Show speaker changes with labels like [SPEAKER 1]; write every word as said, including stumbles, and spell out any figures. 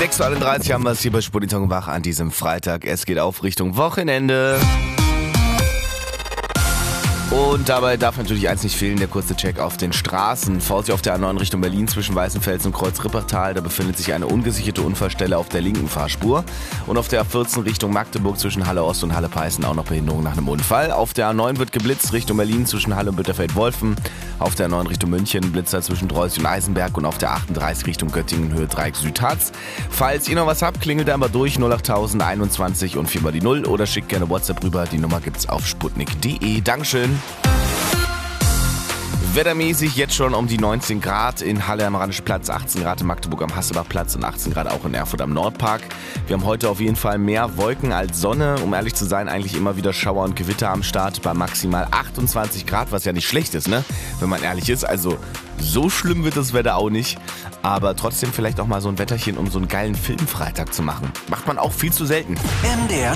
[SPEAKER 1] sechs Uhr einunddreißig haben wir es hier bei Sputnik Wach an diesem Freitag. Es geht auf Richtung Wochenende. Und dabei darf natürlich eins nicht fehlen, der kurze Check auf den Straßen. Vorsicht auf der A neun Richtung Berlin zwischen Weißenfels und Kreuz-Rippertal. Da befindet sich eine ungesicherte Unfallstelle auf der linken Fahrspur. Und auf der A vierzehn Richtung Magdeburg zwischen Halle Ost und Halle Peißen auch noch Behinderung nach einem Unfall. Auf der A neun wird geblitzt Richtung Berlin zwischen Halle und Bitterfeld-Wolfen. Auf der A neun Richtung München Blitzer zwischen Dreuß und Eisenberg. Und auf der achtunddreißig Richtung Göttingen Höhe Dreieck Südharz. Falls ihr noch was habt, klingelt einmal durch null acht tausend einundzwanzig und viermal die Null oder schickt gerne WhatsApp rüber. Die Nummer gibt's auf sputnik punkt de. Dankeschön. Wettermäßig jetzt schon um die neunzehn Grad in Halle am Rheinischen Platz, achtzehn Grad in Magdeburg am Hasselbachplatz und achtzehn Grad auch in Erfurt am Nordpark. Wir haben heute auf jeden Fall mehr Wolken als Sonne. Um ehrlich zu sein, eigentlich immer wieder Schauer und Gewitter am Start bei maximal achtundzwanzig Grad, was ja nicht schlecht ist, ne? Wenn man ehrlich ist. Also so schlimm wird das Wetter auch nicht. Aber trotzdem vielleicht auch mal so ein Wetterchen, um so einen geilen Filmfreitag zu machen. Macht man auch viel zu selten.
[SPEAKER 2] M D R